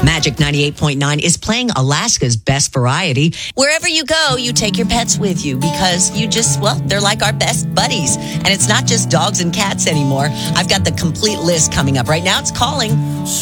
Magic 98.9 is playing Alaska's best variety. Wherever you go, you take your pets with you because they're like our best buddies. And it's not just dogs and cats anymore. I've got the complete list coming up right now. It's calling